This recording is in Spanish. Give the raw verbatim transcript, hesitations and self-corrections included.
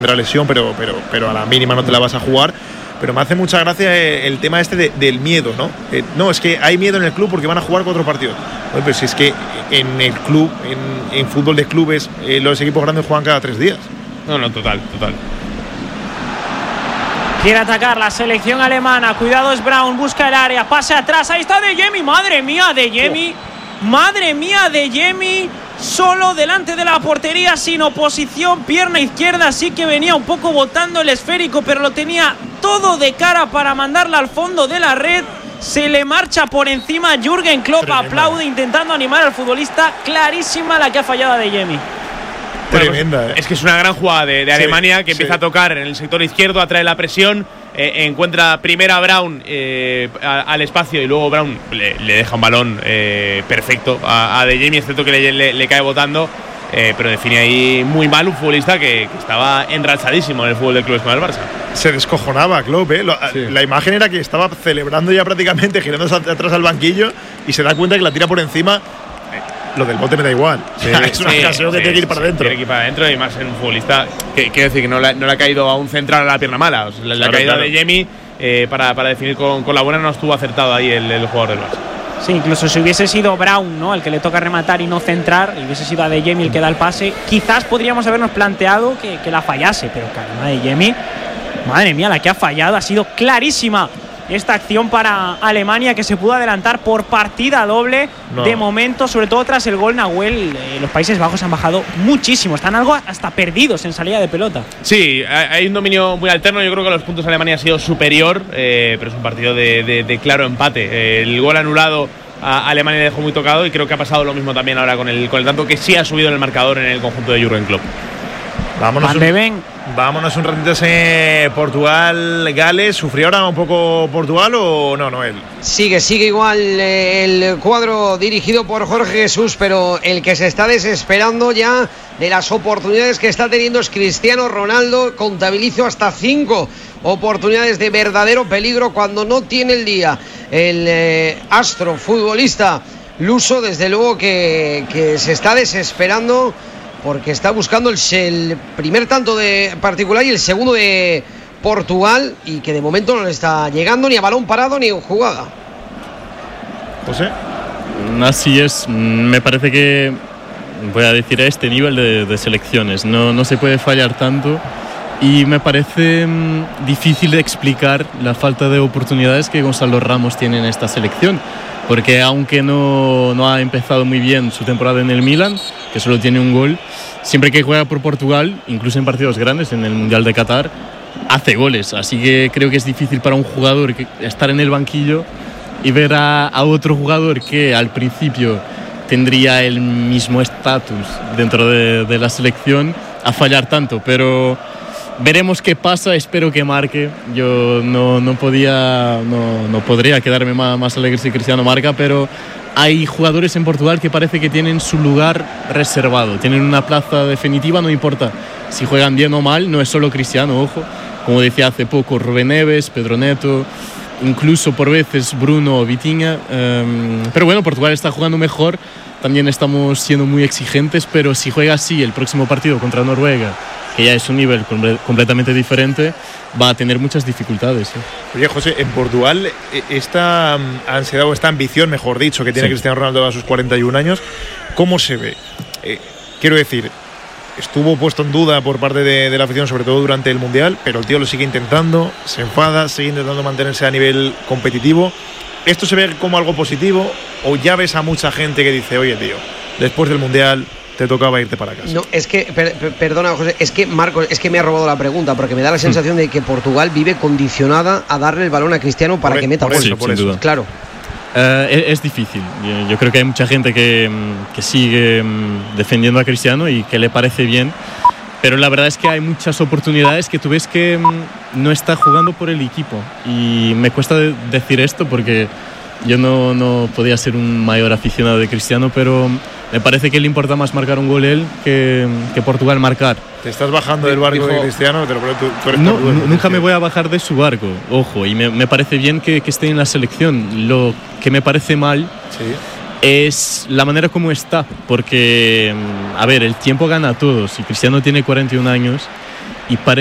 tendrá lesión, pero, pero, pero a la mínima no te la vas a jugar. Pero me hace mucha gracia el tema este de, del miedo, ¿no? Eh, no, es que hay miedo en el club porque van a jugar cuatro partidos. Bueno, pero si es que en el club, en, en fútbol de clubes, eh, los equipos grandes juegan cada tres días. No, no, total, total. Quiere atacar la selección alemana. Cuidado, es Braun, busca el área, pase atrás. Ahí está De Jemi, madre mía, De Jemi. Oh. Madre mía, De Jemi. Solo delante de la portería, sin oposición, pierna izquierda, sí que venía un poco botando el esférico, pero lo tenía todo de cara para mandarla al fondo de la red. Se le marcha por encima. Jürgen Klopp Tremenda. Aplaude intentando animar al futbolista. Clarísima la que ha fallado a De Jemi. Tremenda, bueno, pues, eh. Es que es una gran jugada de, de Alemania, sí, que empieza sí. a tocar en el sector izquierdo, atrae la presión, eh, encuentra primero a Braun eh, a, al espacio y luego Braun le, le deja un balón eh, perfecto a, a De Jemi, excepto que le, le, le cae botando, eh, pero define ahí muy mal un futbolista que, que estaba enrachadísimo en el fútbol de clubes con el Barça. Se descojonaba Klopp, ¿eh? Lo, sí. La imagen era que estaba celebrando ya prácticamente, girándose atrás al banquillo y se da cuenta que la tira por encima. Lo del bote me da igual. Sí, es una ocasión sí, que sí, tiene que ir para sí, adentro. Tiene que ir para adentro y más en un futbolista que quiero decir que no le, no le ha caído a un central a la pierna mala. O sea, la, claro, la caída claro. de Jemi eh, para, para definir con, con la buena no estuvo acertado ahí el, el jugador del Barça. Sí, incluso si hubiese sido Braun, ¿no?, el que le toca rematar y no centrar, y hubiese sido a De Jemi el que da el pase, quizás podríamos habernos planteado que, que la fallase, pero caramba, De Jemi, madre mía, la que ha fallado ha sido clarísima. Esta acción para Alemania, que se pudo adelantar por partida doble no. de momento, sobre todo tras el gol Nahuel. Eh, los Países Bajos han bajado muchísimo, están algo hasta perdidos en salida de pelota. Sí, hay un dominio muy alterno. Yo creo que a los puntos Alemania ha sido superior, eh, pero es un partido de, de, de claro empate. Eh, el gol anulado a Alemania le dejó muy tocado y creo que ha pasado lo mismo también ahora con el, con el tanto que sí ha subido en el marcador en el conjunto de Jürgen Klopp. Vámonos un, vámonos un ratito ese Portugal-Gales. ¿Sufrió ahora un poco Portugal o no, Noel? Sigue, sigue igual el cuadro dirigido por Jorge Jesús, pero el que se está desesperando ya de las oportunidades que está teniendo es Cristiano Ronaldo. Contabilizo hasta cinco oportunidades de verdadero peligro cuando no tiene el día. El eh, astro futbolista luso, desde luego que, que se está desesperando, porque está buscando el, el primer tanto de particular y el segundo de Portugal, y que de momento no le está llegando ni a balón parado ni en jugada. José. Así es, me parece que, voy a decir, a este nivel de, de selecciones no, no se puede fallar tanto, y me parece mmm, difícil de explicar la falta de oportunidades que Gonzalo Ramos tiene en esta selección. Porque aunque no, no ha empezado muy bien su temporada en el Milan, que solo tiene un gol, siempre que juega por Portugal, incluso en partidos grandes, en el Mundial de Qatar, hace goles. Así que creo que es difícil para un jugador que estar en el banquillo y ver a, a otro jugador que al principio tendría el mismo estatus dentro de, de la selección a fallar tanto. Pero veremos qué pasa, espero que marque. Yo no, no, podía, no, no podría quedarme más, más alegre si Cristiano marca, pero hay jugadores en Portugal que parece que tienen su lugar reservado, tienen una plaza definitiva, no importa si juegan bien o mal. No es solo Cristiano, ojo, como decía hace poco Rubén Neves, Pedro Neto, incluso por veces Bruno o Vitinha. Um, pero bueno, Portugal está jugando mejor, también estamos siendo muy exigentes, pero si juega así el próximo partido contra Noruega, que ya es un nivel completamente diferente, va a tener muchas dificultades. ¿eh? Oye, José, en Portugal esta ansiedad o esta ambición, mejor dicho, que tiene sí. Cristiano Ronaldo a sus cuarenta y un años, ¿cómo se ve? Eh, quiero decir, estuvo puesto en duda por parte de, de la afición, sobre todo durante el Mundial, pero el tío lo sigue intentando, se enfada, sigue intentando mantenerse a nivel competitivo. ¿Esto se ve como algo positivo o ya ves a mucha gente que dice, oye, tío, después del Mundial te tocaba irte para casa? No, es que, per, per, perdona, José, es que Marcos, es que me ha robado la pregunta, porque me da la sensación mm. de que Portugal vive condicionada a darle el balón a Cristiano para por que meta por gol. Eso, por eso, claro. Uh, es, es difícil. Yo, yo creo que hay mucha gente que, que sigue defendiendo a Cristiano y que le parece bien, pero la verdad es que hay muchas oportunidades que tú ves que no está jugando por el equipo, y me cuesta de decir esto porque yo no, no podía ser un mayor aficionado de Cristiano, pero me parece que le importa más marcar un gol él que, que Portugal marcar. ¿Te estás bajando del barco de Cristiano? Te lo, tú, tú eres no, nunca me voy a bajar de su barco, ojo, y me, me parece bien que, que esté en la selección. Lo que me parece mal sí. es la manera como está, porque, a ver, el tiempo gana a todos, y Cristiano tiene cuarenta y un años, y parece